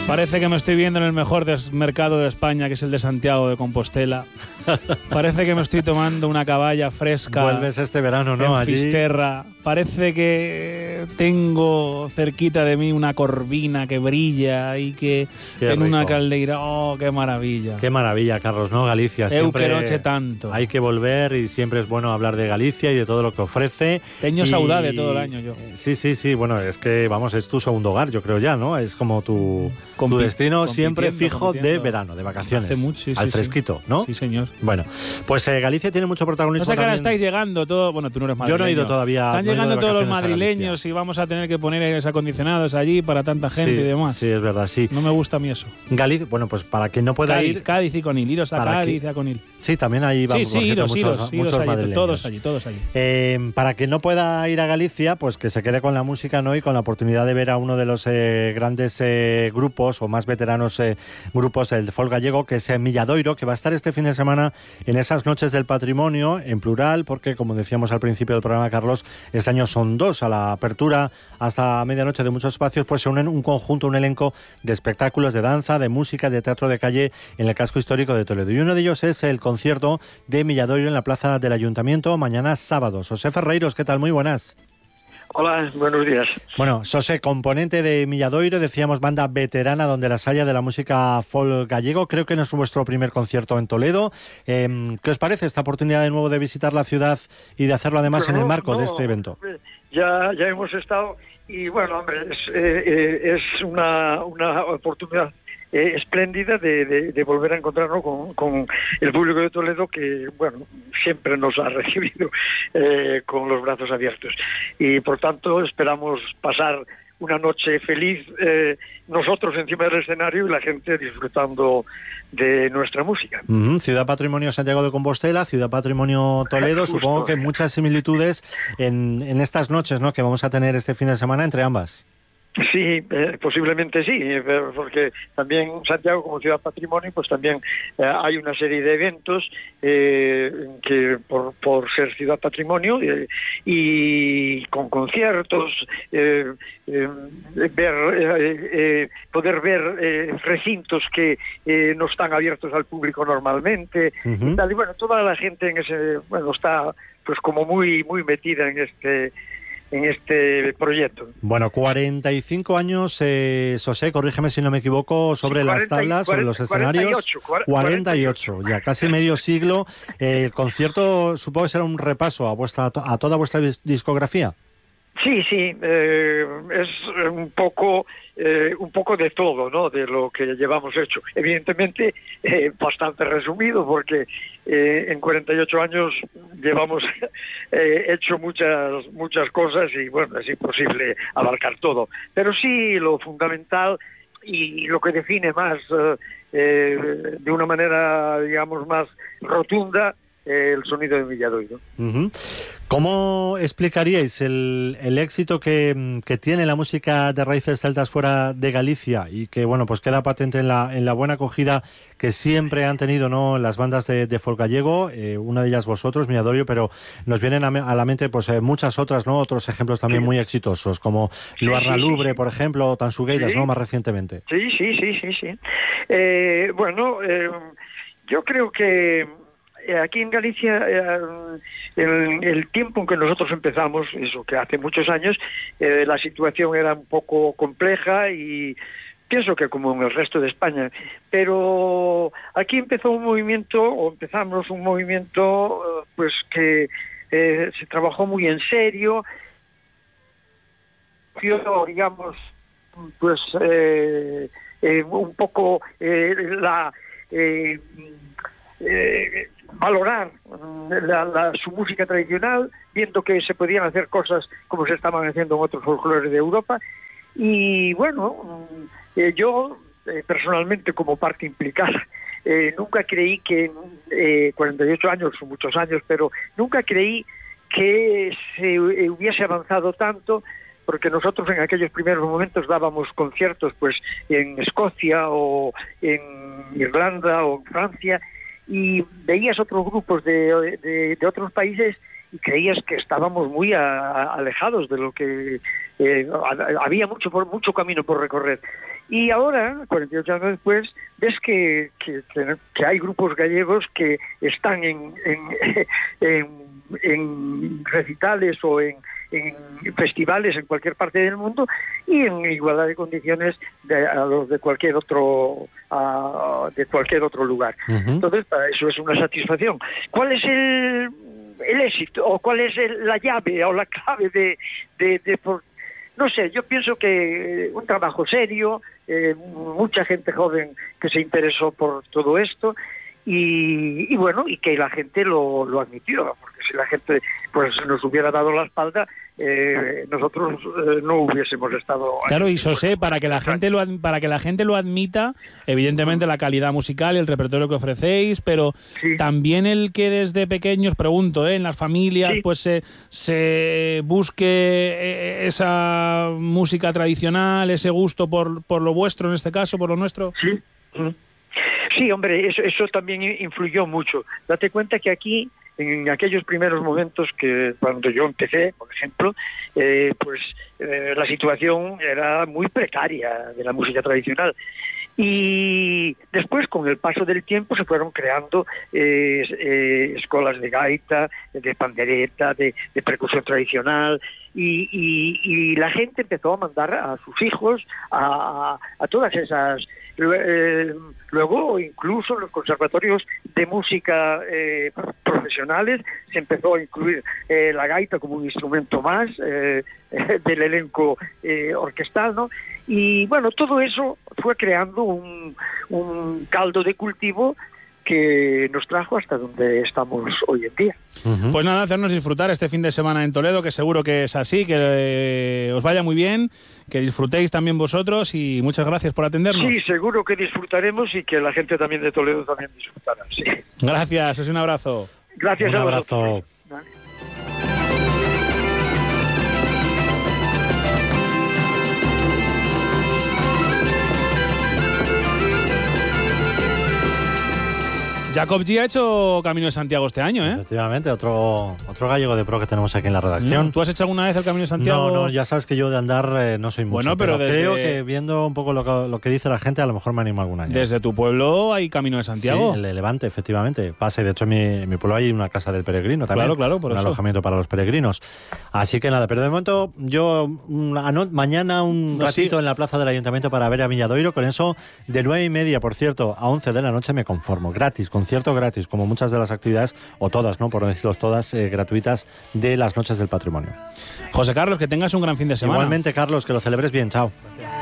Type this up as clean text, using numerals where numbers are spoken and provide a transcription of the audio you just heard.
Parece que me estoy viendo en el mejor mercado de España, que es el de Santiago de Compostela. Parece que me estoy tomando una caballa fresca. Vuelves este verano, ¿no? En Allí. Fisterra. Parece que tengo cerquita de mí una corvina que brilla y que Qué en una rico. caldeira. ¡Oh, qué maravilla! Qué maravilla, Carlos, ¿no? Galicia. Siempre Eu que noche tanto. hay que volver y siempre es bueno hablar de Galicia y de todo lo que ofrece. Teño saudade todo el año yo. Sí. Bueno, es que, vamos, es tu segundo hogar, yo creo ya, ¿no? Es como tu destino siempre fijo de verano, de vacaciones. Hace mucho, sí, al sí, fresquito, ¿no? Sí, señor. Bueno, pues Galicia tiene mucho protagonismo. No sé que ahora también. estáis llegando todo. Bueno, tú no eres madrileño. Yo no he ido todavía. Están no he ido llegando de todos los vacaciones a madrileños Galicia. y vamos a tener que poner aires acondicionados allí para tanta gente Sí, y demás. Sí, es verdad, sí. No me gusta a mí eso. Galicia, bueno, pues para quien no pueda ir. Cádiz y Conil, iros a para Cádiz y a Conil. Sí, también ahí vamos. Sí, iros muchos allí, madrileños. todos allí. Para quien no pueda ir a Galicia, pues que se quede con la música, ¿no? Y con la oportunidad de ver a uno de los grandes grupos o más veteranos grupos del folk gallego, que es Milladoiro, que va a estar este fin de semana en esas noches del patrimonio, en plural, porque como decíamos al principio del programa, Carlos, este año son 2, a la apertura hasta medianoche de muchos espacios, pues se unen un conjunto, un elenco de espectáculos de danza, de música, de teatro de calle en el casco histórico de Toledo. Y uno de ellos es el concierto de Milladoiro en la plaza del Ayuntamiento, mañana sábado. José Ferreiros, ¿qué tal? Muy buenas. Hola, buenos días. Bueno, José, componente de Milladoiro, decíamos banda veterana donde las haya de la música folk gallego. Creo que no es vuestro primer concierto en Toledo. ¿Qué os parece esta oportunidad de nuevo de visitar la ciudad y de hacerlo además en el marco de este evento? Ya hemos estado y bueno, hombre, es una oportunidad espléndida de volver a encontrarnos con el público de Toledo, que bueno, siempre nos ha recibido con los brazos abiertos, y por tanto esperamos pasar una noche feliz, nosotros encima del escenario y la gente disfrutando de nuestra música. Ciudad Patrimonio Santiago de Compostela, Ciudad Patrimonio Toledo. Justo. Supongo que muchas similitudes en estas noches, ¿no?, que vamos a tener este fin de semana entre ambas. Sí, posiblemente sí, porque también Santiago, como ciudad patrimonio, pues también hay una serie de eventos que por ser ciudad patrimonio y con conciertos, poder ver recintos que no están abiertos al público normalmente, y tal, y bueno, toda la gente en ese, bueno, está pues como muy metida en este proyecto. Bueno, 45 años, José, corrígeme si no me equivoco, sobre las tablas, sobre los escenarios. 48, ya casi medio siglo. El concierto supongo que será un repaso a toda vuestra discografía. Sí, es un poco de todo, ¿no?, de lo que llevamos hecho. Evidentemente, bastante resumido, porque en 48 años llevamos hecho muchas cosas y, bueno, es imposible abarcar todo. Pero sí, lo fundamental y lo que define más, de una manera, digamos, más rotunda, el sonido de Milladoiro. ¿Cómo explicaríais el éxito que tiene la música de raíces celtas fuera de Galicia y que, bueno, pues queda patente en la buena acogida que siempre han tenido, ¿no?, las bandas de folk gallego, una de ellas vosotros, Milladoiro, pero nos vienen a la mente pues muchas otras, ¿no?, otros ejemplos también muy exitosos, como Luarna Lubre, por ejemplo, o Tansugueiras, ¿no?, más recientemente. Sí. Bueno, yo creo que aquí en Galicia, el tiempo en que nosotros empezamos, eso que hace muchos años, la situación era un poco compleja y pienso que como en el resto de España, pero aquí empezamos un movimiento pues que se trabajó muy en serio, digamos, pues un poco valorar su música tradicional, viendo que se podían hacer cosas como se estaban haciendo en otros folclores de Europa. Y bueno, yo personalmente, como parte implicada, nunca creí que 48 años son muchos años, pero nunca creí que se hubiese avanzado tanto, porque nosotros en aquellos primeros momentos dábamos conciertos pues en Escocia o en Irlanda o en Francia, y veías otros grupos de otros países y creías que estábamos muy alejados de lo que había mucho camino por recorrer. Y ahora, 48 años después, ves que hay grupos gallegos que están en recitales o en festivales en cualquier parte del mundo y en igualdad de condiciones a los de cualquier otro lugar. Entonces, para eso es una satisfacción. ¿Cuál es el éxito o cuál es la llave o la clave de no sé, yo pienso que un trabajo serio, mucha gente joven que se interesó por todo esto y bueno, y que la gente lo admitió, porque si la gente pues nos hubiera dado la espalda, nosotros no hubiésemos estado. Claro, y José, para que la gente lo admita, evidentemente la calidad musical y el repertorio que ofrecéis, pero también el que desde pequeños, pregunto, en las familias pues se busque esa música tradicional, ese gusto por lo vuestro en este caso, por lo nuestro. Sí, hombre, eso también influyó mucho. Date cuenta que aquí, en aquellos primeros momentos que cuando yo empecé, por ejemplo, la situación era muy precaria de la música tradicional. Y después, con el paso del tiempo, se fueron creando escuelas de gaita, de pandereta, de percusión tradicional, y la gente empezó a mandar a sus hijos a todas esas. Luego, incluso en los conservatorios de música profesionales, se empezó a incluir la gaita como un instrumento más del elenco orquestal, ¿no? Y bueno, todo eso fue creando un caldo de cultivo que nos trajo hasta donde estamos hoy en día. Pues nada, hacernos disfrutar este fin de semana en Toledo, que seguro que es así, que os vaya muy bien, que disfrutéis también vosotros y muchas gracias por atendernos. Sí, seguro que disfrutaremos y que la gente también de Toledo también disfrutará. Sí. Gracias, un abrazo. Gracias a vosotros. Vale. Jacob G ha hecho Camino de Santiago este año, ¿eh? Efectivamente, otro gallego de pro que tenemos aquí en la redacción. ¿Tú has hecho alguna vez el Camino de Santiago? No, ya sabes que yo de andar no soy mucho. Bueno, pero creo que viendo un poco lo que dice la gente, a lo mejor me animo algún año. Desde tu pueblo hay Camino de Santiago. Sí, el de Levante, efectivamente. Pasa, de hecho en mi pueblo hay una casa del peregrino también. Claro, por un eso. Alojamiento para los peregrinos. Así que nada, pero de momento yo mañana un ratito en la plaza del Ayuntamiento para ver a Milladoiro. Con eso, de 9:30, por cierto, a 11 de la noche me conformo. Gratis, concierto gratis, como muchas de las actividades, o todas, ¿no? Por no decirlos todas, gratuitas de las Noches del Patrimonio. José Carlos, que tengas un gran fin de semana. Igualmente, Carlos, que lo celebres bien. Chao.